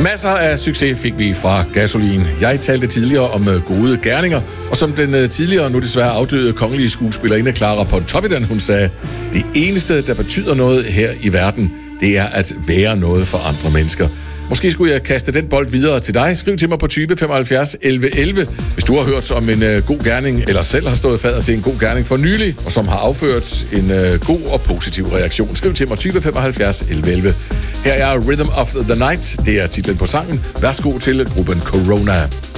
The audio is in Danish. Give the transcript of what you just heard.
Masser af succes fik vi fra Gasolin. Jeg talte tidligere om gode gerninger, og som den tidligere, nu desværre afdøde kongelige skuespillerinde Clara Pontoppidan, hun sagde, det eneste, der betyder noget her i verden, det er at være noget for andre mennesker. Måske skulle jeg kaste den bold videre til dig. Skriv til mig på 20 75 11 11, hvis du har hørt om en god gerning, eller selv har stået fadder til en god gerning for nylig, og som har afført en god og positiv reaktion. Skriv til mig 20 75 11 11. Her er Rhythm of the Night. Det er titlen på sangen. Værsgo til gruppen Corona.